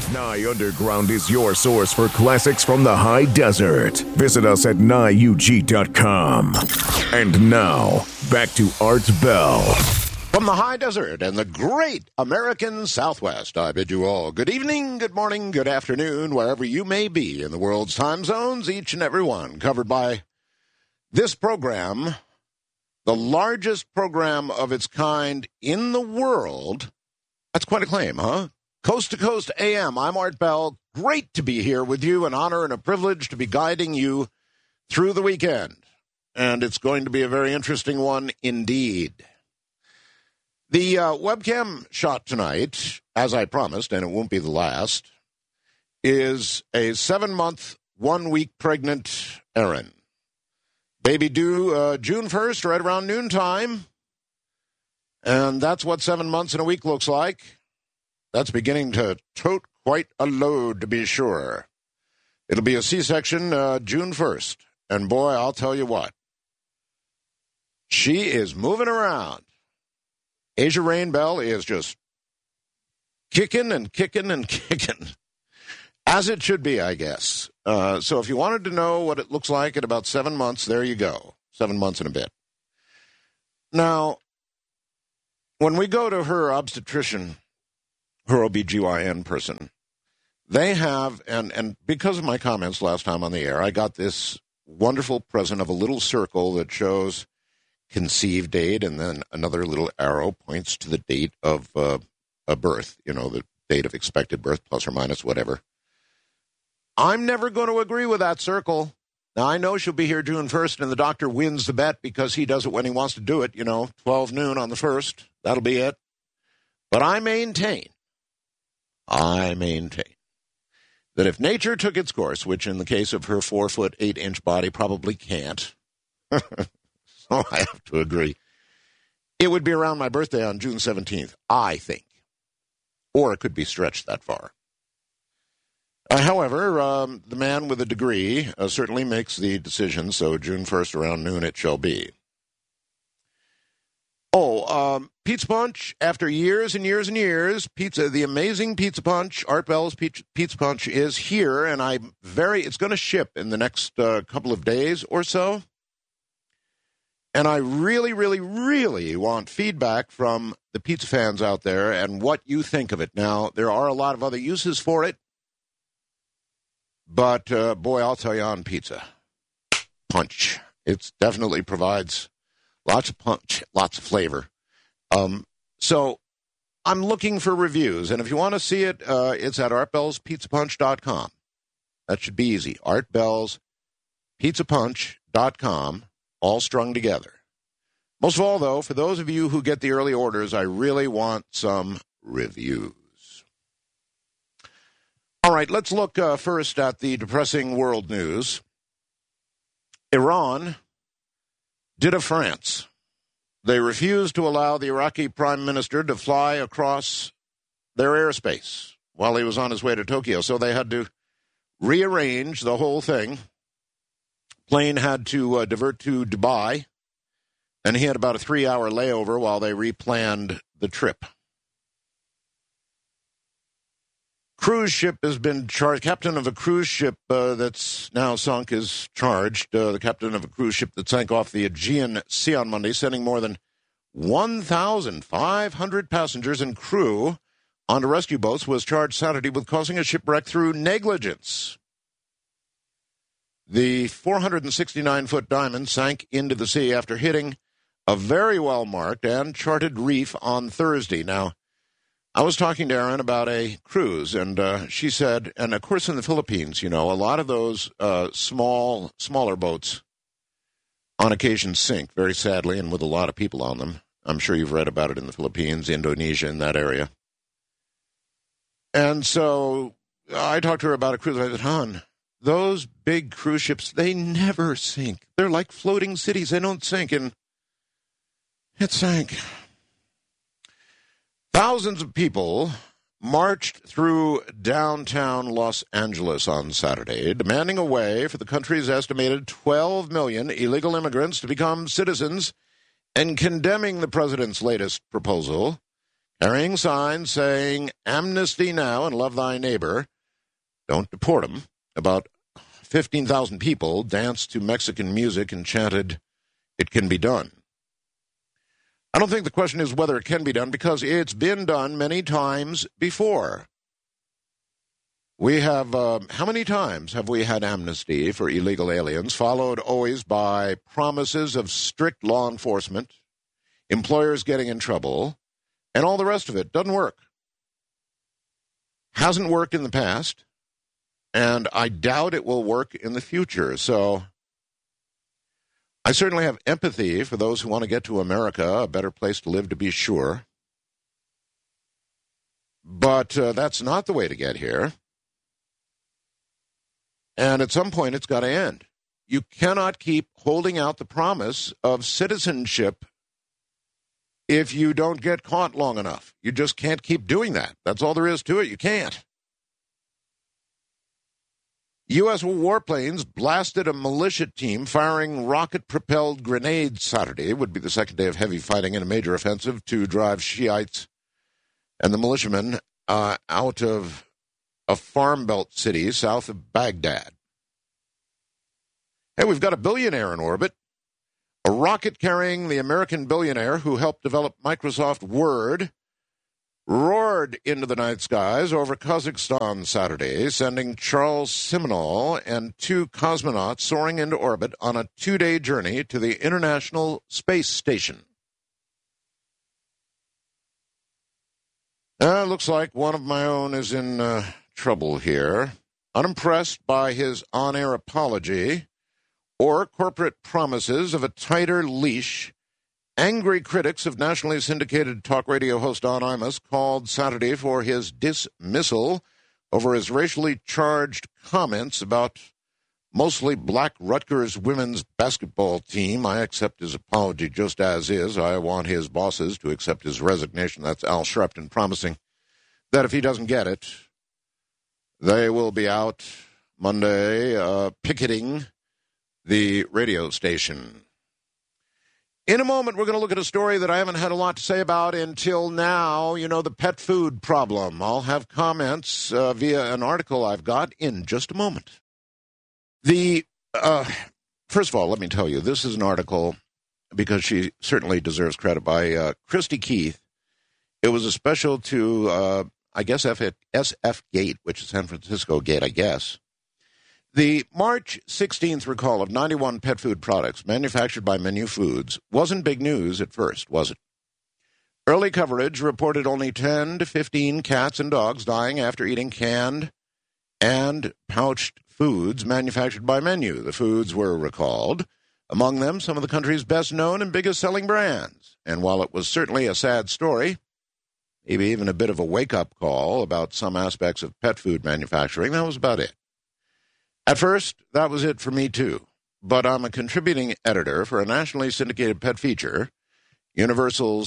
Nye Underground is your source for classics from the high desert. Visit us at NyeUG.com. And now, back to Art Bell. From the high desert and the great American Southwest, I bid you all good evening, good morning, good afternoon, wherever you may be in the world's time zones, each and every one covered by this program, the largest program of its kind in the world. That's quite a claim, huh? Coast to Coast AM. I'm Art Bell. Great to be here with you. An honor and a privilege to be guiding you through the weekend. And it's going to be a very interesting one indeed. The webcam shot tonight, as I promised, and it won't be the last, is a 7-month, 1-week pregnant Erin. Baby due June 1st, right around noontime. And that's what 7 months and a week looks like. That's beginning to tote quite a load, to be sure. It'll be a C-section June 1st. And boy, I'll tell you what. She is moving around. Asia Rain Bell is just kicking and kicking and kicking. As it should be, I guess. So if you wanted to know what it looks like at about 7 months, there you go. 7 months and a bit. Now, when we go to her obstetrician, her OBGYN person, they have, and because of my comments last time on the air, I got this wonderful present of a little circle that shows conceived date, and then another little arrow points to the date of a birth, the date of expected birth, plus or minus, whatever. I'm never going to agree with that circle. Now, I know she'll be here June 1st, and the doctor wins the bet because he does it when he wants to do it, 12 noon on the 1st. That'll be it. But I maintain that if nature took its course, which in the case of her 4-foot, 8-inch body probably can't, so I have to agree, it would be around my birthday on June 17th, I think. Or it could be stretched that far. However, the man with a degree certainly makes the decision, so June 1st around noon it shall be. Pizza Punch, after years and years and years, the amazing Pizza Punch, Art Bell's Pizza Punch is here, and it's going to ship in the next couple of days or so. And I really, really, really want feedback from the pizza fans out there and what you think of it. Now, there are a lot of other uses for it, but boy, I'll tell you on pizza, punch. It definitely provides lots of punch, lots of flavor. So I'm looking for reviews, and if you want to see it, it's at artbellspizzapunch.com. That should be easy. artbellspizzapunch.com, all strung together. Most of all, though, for those of you who get the early orders, I really want some reviews. All right, let's look first at the depressing world news. Iran did a France. They refused to allow the Iraqi prime minister to fly across their airspace while he was on his way to Tokyo. So they had to rearrange the whole thing. Plane had to divert to Dubai, and he had about a 3-hour layover while they replanned the trip. Cruise ship has been charged. Captain of a cruise ship that's now sunk is charged. The captain of a cruise ship that sank off the Aegean Sea on Monday, sending more than 1,500 passengers and crew onto rescue boats, was charged Saturday with causing a shipwreck through negligence. The 469-foot Diamond sank into the sea after hitting a very well-marked and charted reef on Thursday. Now, I was talking to Erin about a cruise, and she said, and of course in the Philippines, a lot of those smaller boats on occasion sink, very sadly, and with a lot of people on them. I'm sure you've read about it in the Philippines, Indonesia, in that area. And so I talked to her about a cruise. I said, hon, those big cruise ships, they never sink. They're like floating cities. They don't sink, and it sank. Thousands of people marched through downtown Los Angeles on Saturday, demanding a way for the country's estimated 12 million illegal immigrants to become citizens and condemning the president's latest proposal, carrying signs saying, "Amnesty now and love thy neighbor. Don't deport them." About 15,000 people danced to Mexican music and chanted, "It can be done." I don't think the question is whether it can be done, because it's been done many times before. We have, how many times have we had amnesty for illegal aliens, followed always by promises of strict law enforcement, employers getting in trouble, and all the rest of it? Doesn't work. Hasn't worked in the past, and I doubt it will work in the future. So I certainly have empathy for those who want to get to America, a better place to live, to be sure. But that's not the way to get here. And at some point, it's got to end. You cannot keep holding out the promise of citizenship if you don't get caught long enough. You just can't keep doing that. That's all there is to it. You can't. U.S. warplanes blasted a militia team firing rocket-propelled grenades Saturday. It would be the second day of heavy fighting in a major offensive to drive Shiites and the militiamen out of a farm belt city south of Baghdad. Hey, we've got a billionaire in orbit. A rocket carrying the American billionaire who helped develop Microsoft Word roared into the night skies over Kazakhstan Saturday, sending Charles Simonal and 2 cosmonauts soaring into orbit on a 2-day journey to the International Space Station. Looks like one of my own is in trouble here. Unimpressed by his on-air apology or corporate promises of a tighter leash, angry critics of nationally syndicated talk radio host Don Imus called Saturday for his dismissal over his racially charged comments about mostly black Rutgers women's basketball team. I accept his apology just as is. I want his bosses to accept his resignation. That's Al Sharpton promising that if he doesn't get it, they will be out Monday picketing the radio station. In a moment, we're going to look at a story that I haven't had a lot to say about until now. You know, the pet food problem. I'll have comments via an article I've got in just a moment. First of all, let me tell you, this is an article, because she certainly deserves credit, by Christy Keith. It was a special to, I guess, SF Gate, which is San Francisco Gate, I guess. The March 16th recall of 91 pet food products manufactured by Menu Foods wasn't big news at first, was it? Early coverage reported only 10 to 15 cats and dogs dying after eating canned and pouched foods manufactured by Menu. The foods were recalled, among them some of the country's best-known and biggest-selling brands. And while it was certainly a sad story, maybe even a bit of a wake-up call about some aspects of pet food manufacturing, that was about it. At first, that was it for me, too. But I'm a contributing editor for a nationally syndicated pet feature, Universal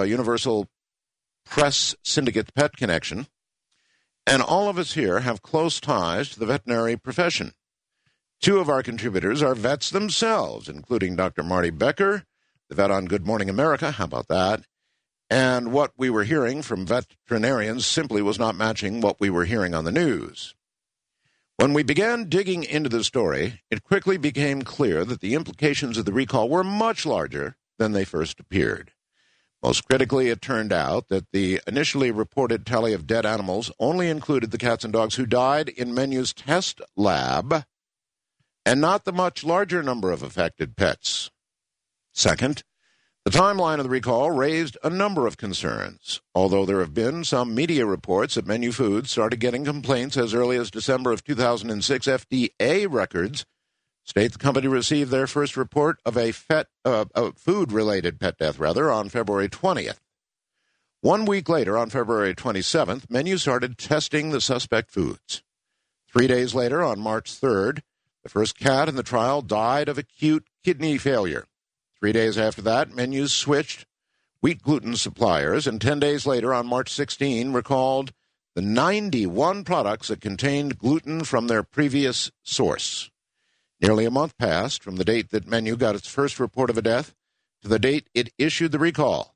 Press Syndicate Pet Connection, and all of us here have close ties to the veterinary profession. 2 of our contributors are vets themselves, including Dr. Marty Becker, the vet on Good Morning America. How about that? And what we were hearing from veterinarians simply was not matching what we were hearing on the news. When we began digging into the story, it quickly became clear that the implications of the recall were much larger than they first appeared. Most critically, it turned out that the initially reported tally of dead animals only included the cats and dogs who died in Menu's test lab, and not the much larger number of affected pets. Second, the timeline of the recall raised a number of concerns. Although there have been some media reports that Menu Foods started getting complaints as early as December of 2006, FDA records state the company received their first report of a food-related pet death, on February 20th. 1 week later, on February 27th, Menu started testing the suspect foods. 3 days later, on March 3rd, the first cat in the trial died of acute kidney failure. 3 days after that, Menu switched wheat gluten suppliers, and 10 days later, on March 16, recalled the 91 products that contained gluten from their previous source. Nearly a month passed from the date that Menu got its first report of a death to the date it issued the recall.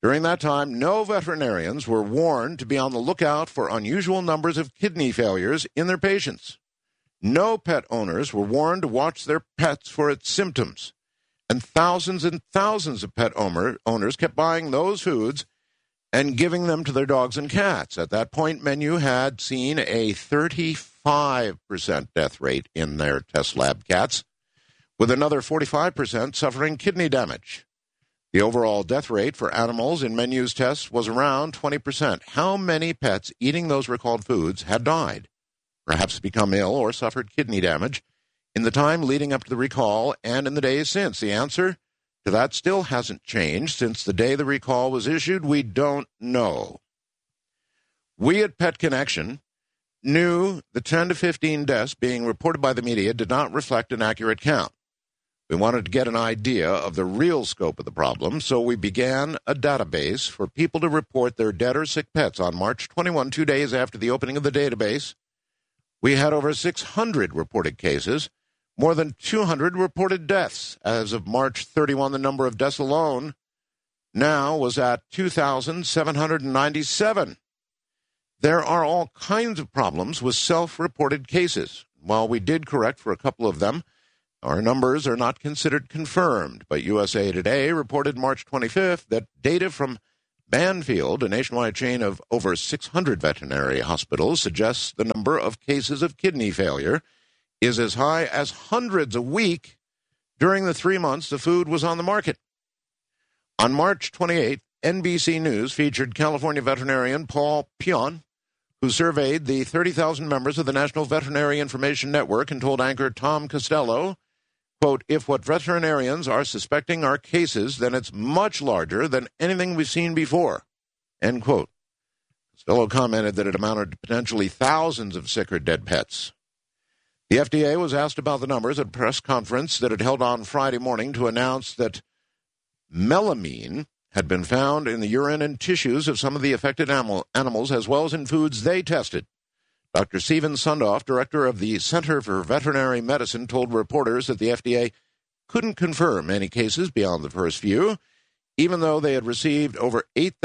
During that time, no veterinarians were warned to be on the lookout for unusual numbers of kidney failures in their patients. No pet owners were warned to watch their pets for its symptoms. And thousands of pet owners kept buying those foods and giving them to their dogs and cats. At that point, Menu had seen a 35% death rate in their test lab cats, with another 45% suffering kidney damage. The overall death rate for animals in Menu's tests was around 20%. How many pets eating those recalled foods had died, perhaps become ill or suffered kidney damage in the time leading up to the recall and in the days since? The answer to that still hasn't changed since the day the recall was issued. We don't know. We at Pet Connection knew the 10 to 15 deaths being reported by the media did not reflect an accurate count. We wanted to get an idea of the real scope of the problem, so we began a database for people to report their dead or sick pets. On March 21, 2 days after the opening of the database, we had over 600 reported cases, more than 200 reported deaths. As of March 31, the number of deaths alone now was at 2,797. There are all kinds of problems with self-reported cases. While we did correct for a couple of them, our numbers are not considered confirmed, but USA Today reported March 25th that data from Banfield, a nationwide chain of over 600 veterinary hospitals, suggests the number of cases of kidney failure is as high as hundreds a week during the 3 months the food was on the market. On March 28th, NBC News featured California veterinarian Paul Pion, who surveyed the 30,000 members of the National Veterinary Information Network and told anchor Tom Costello, quote, "If what veterinarians are suspecting are cases, then it's much larger than anything we've seen before," end quote. Costello commented that it amounted to potentially thousands of sick or dead pets. The FDA was asked about the numbers at a press conference that it held on Friday morning to announce that melamine had been found in the urine and tissues of some of the affected animals, as well as in foods they tested. Dr. Steven Sundoff, director of the Center for Veterinary Medicine, told reporters that the FDA couldn't confirm any cases beyond the first few, even though they had received over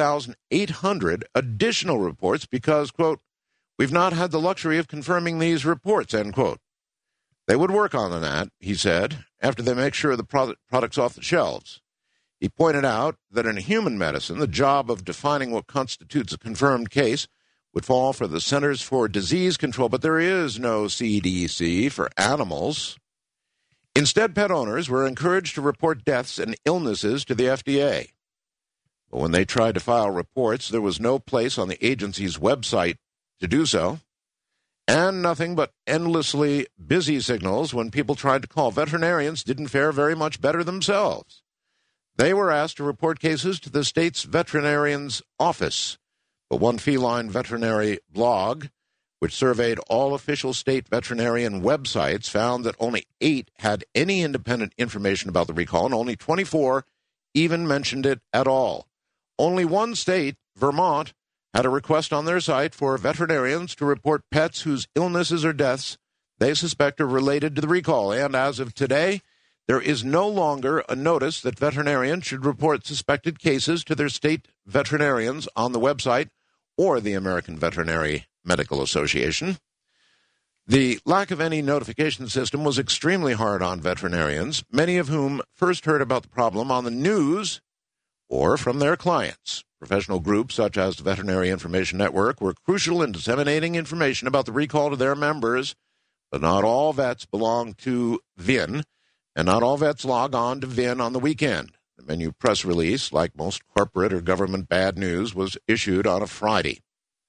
8,800 additional reports because, quote, "We've not had the luxury of confirming these reports," end quote. They would work on that, he said, after they make sure the product's off the shelves. He pointed out that in human medicine, the job of defining what constitutes a confirmed case would fall for the Centers for Disease Control, but there is no CDC for animals. Instead, pet owners were encouraged to report deaths and illnesses to the FDA. But when they tried to file reports, there was no place on the agency's website to do so, and nothing but endlessly busy signals when people tried to call veterinarians didn't fare very much better themselves. They were asked to report cases to the state's veterinarian's office. But one feline veterinary blog, which surveyed all official state veterinarian websites, found that only 8 had any independent information about the recall, and only 24 even mentioned it at all. Only one state, Vermont, had a request on their site for veterinarians to report pets whose illnesses or deaths they suspect are related to the recall. And as of today, there is no longer a notice that veterinarians should report suspected cases to their state veterinarians on the website or the American Veterinary Medical Association. The lack of any notification system was extremely hard on veterinarians, many of whom first heard about the problem on the news or from their clients. Professional groups such as the Veterinary Information Network were crucial in disseminating information about the recall to their members, but not all vets belong to VIN, and not all vets log on to VIN on the weekend. The Menu press release, like most corporate or government bad news, was issued on a Friday.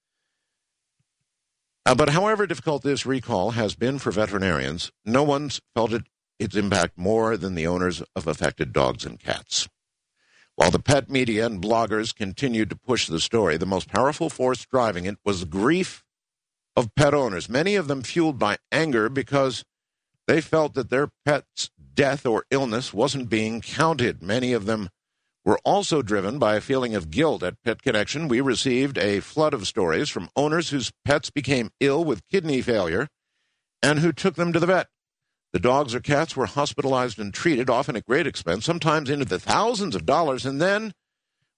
But however difficult this recall has been for veterinarians, no one's felt its impact more than the owners of affected dogs and cats. While the pet media and bloggers continued to push the story, the most powerful force driving it was the grief of pet owners, many of them fueled by anger because they felt that their pet's death or illness wasn't being counted. Many of them were also driven by a feeling of guilt. At Pet Connection, we received a flood of stories from owners whose pets became ill with kidney failure and who took them to the vet. The dogs or cats were hospitalized and treated, often at great expense, sometimes into the thousands of dollars, and then,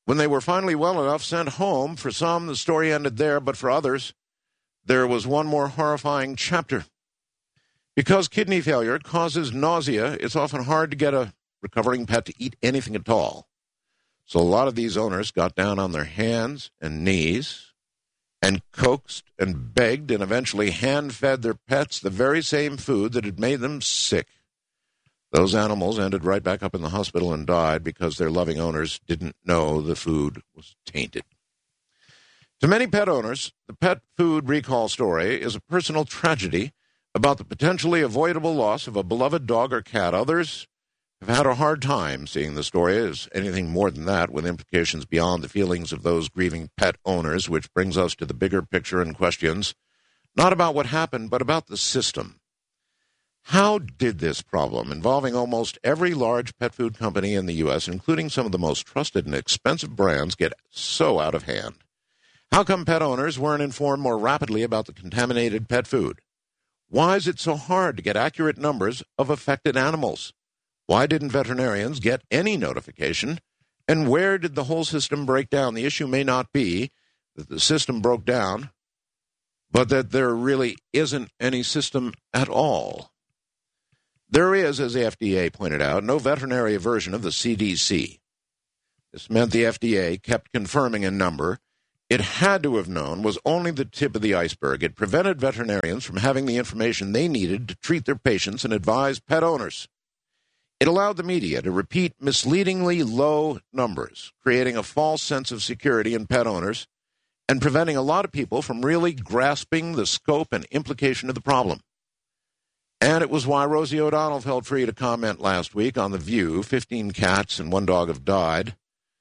When they were finally well enough, sent home, for some, the story ended there, but for others, there was one more horrifying chapter. Because kidney failure causes nausea, it's often hard to get a recovering pet to eat anything at all. So a lot of these owners got down on their hands and knees and coaxed and begged and eventually hand-fed their pets the very same food that had made them sick. Those animals ended right back up in the hospital and died because their loving owners didn't know the food was tainted. To many pet owners, the pet food recall story is a personal tragedy about the potentially avoidable loss of a beloved dog or cat. Others have had a hard time seeing the story as anything more than that, with implications beyond the feelings of those grieving pet owners, which brings us to the bigger picture and questions, not about what happened, but about the system. How did this problem, involving almost every large pet food company in the U.S., including some of the most trusted and expensive brands, get so out of hand? How come pet owners weren't informed more rapidly about the contaminated pet food? Why is it so hard to get accurate numbers of affected animals? Why didn't veterinarians get any notification? And where did the whole system break down? The issue may not be that the system broke down, but that there really isn't any system at all. There is, as the FDA pointed out, no veterinary version of the CDC. This meant the FDA kept confirming a number it had to have known was only the tip of the iceberg. It prevented veterinarians from having the information they needed to treat their patients and advise pet owners. It allowed the media to repeat misleadingly low numbers, creating a false sense of security in pet owners and preventing a lot of people from really grasping the scope and implication of the problem. And it was why Rosie O'Donnell felt free to comment last week on The View. 15 cats and 1 dog have died,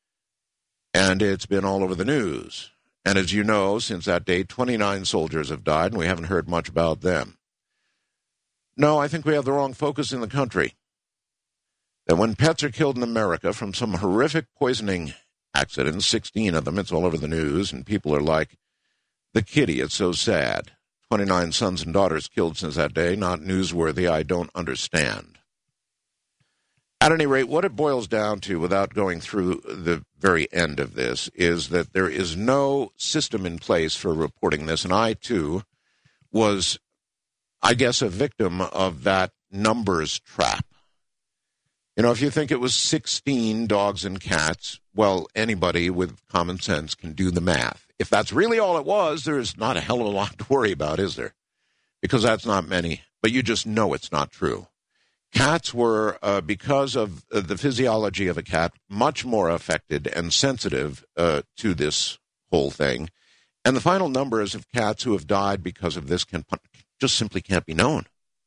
and it's been all over the news. And as you know, since that date, 29 soldiers have died, and we haven't heard much about them. No, I think we have the wrong focus in the country. That when pets are killed in America from some horrific poisoning accidents, 16 of them, it's all over the news, and people are like, the kitty, it's so sad. 29 sons and daughters killed since that day, not newsworthy, I don't understand. At any rate, what it boils down to, without going through the very end of this, is that there is no system in place for reporting this, and I, too, was, I guess, a victim of that numbers trap. You know, if you think it was 16 dogs and cats, well, anybody with common sense can do the math. If that's really all it was, there's not a hell of a lot to worry about, is there? Because that's not many, but you just know it's not true. Cats were, because of the physiology of a cat, much more affected and sensitive to this whole thing. And the final numbers of cats who have died because of this just simply can't be known.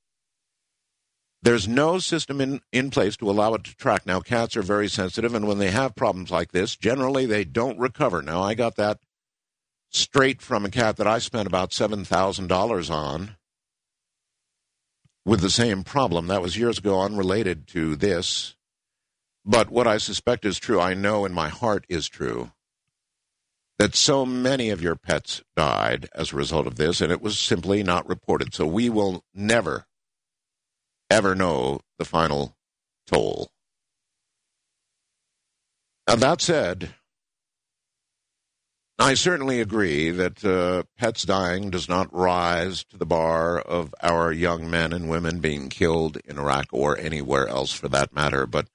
There's no system in place to allow it to track. Now, cats are very sensitive, and when they have problems like this, generally they don't recover. Now, I got that straight from a cat that I spent about $7,000 on with the same problem. That was years ago, unrelated to this. But what I suspect is true, I know in my heart is true, that so many of your pets died as a result of this, and it was simply not reported. So we will never, ever know the final toll. Now, that said, I certainly agree that pets dying does not rise to the bar of our young men and women being killed in Iraq or anywhere else for that matter. But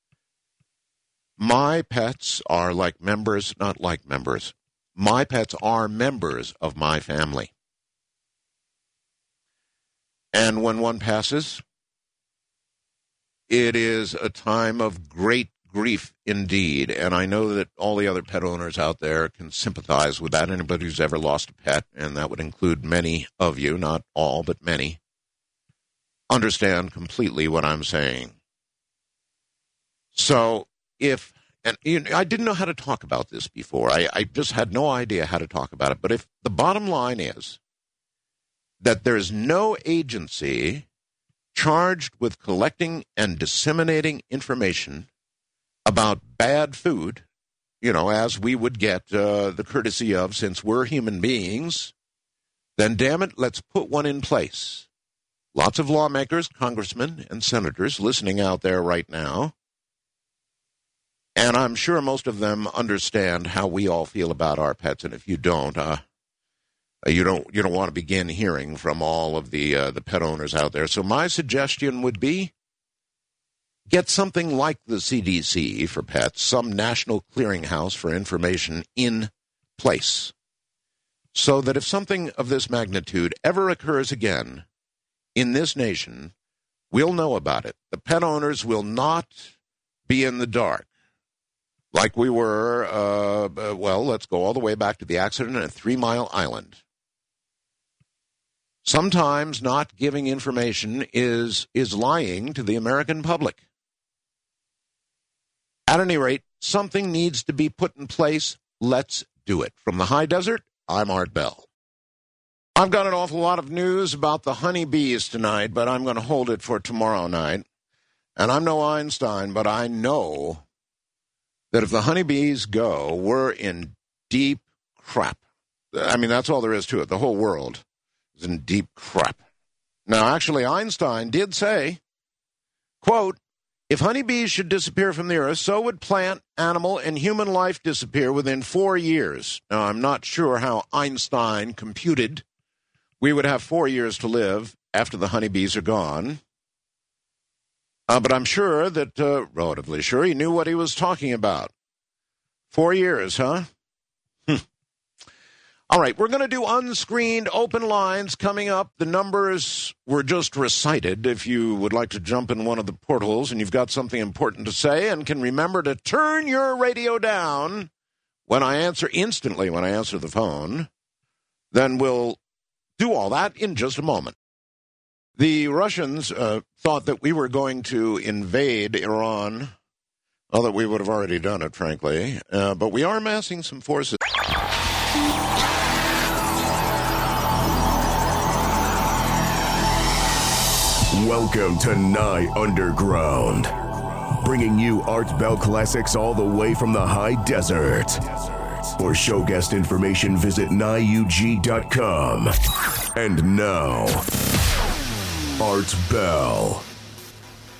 my pets are like members, not like members. My pets are members of my family. And when one passes, it is a time of great grief indeed, and I know that all the other pet owners out there can sympathize with that. Anybody who's ever lost a pet, and that would include many of you, not all, but many, understand completely what I'm saying. So I didn't know how to talk about this before. I just had no idea how to talk about it. But if the bottom line is that there's no agency charged with collecting and disseminating information about bad food, you know, as we would get the courtesy of, since we're human beings, then damn it, let's put one in place. Lots of lawmakers, congressmen, and senators listening out there right now. And I'm sure most of them understand how we all feel about our pets. And if you don't, you don't want to begin hearing from all of the pet owners out there. So my suggestion would be get something like the CDC for pets, some national clearinghouse for information in place, so that if something of this magnitude ever occurs again in this nation, we'll know about it. The pet owners will not be in the dark like we were, let's go all the way back to the accident at 3 Mile Island. Sometimes not giving information is lying to the American public. At any rate, something needs to be put in place. Let's do it. From the high desert, I'm Art Bell. I've got an awful lot of news about the honeybees tonight, but I'm going to hold it for tomorrow night. And I'm no Einstein, but I know that if the honeybees go, we're in deep crap. I mean, that's all there is to it. The whole world is in deep crap. Now, actually, Einstein did say, quote, if honeybees should disappear from the earth, so would plant, animal, and human life disappear within 4 years. Now, I'm not sure how Einstein computed we would have 4 years to live after the honeybees are gone. But I'm sure that, relatively sure, he knew what he was talking about. 4 years, huh? All right, we're going to do unscreened open lines coming up. The numbers were just recited. If you would like to jump in one of the portals and you've got something important to say and can remember to turn your radio down when I answer the phone, then we'll do all that in just a moment. The Russians thought that we were going to invade Iran. Well, that we would have already done it, frankly. But we are amassing some forces. Welcome to Nye Underground, bringing you Art Bell classics all the way from the high desert. For show guest information, visit NyeUG.com. And now, Art Bell.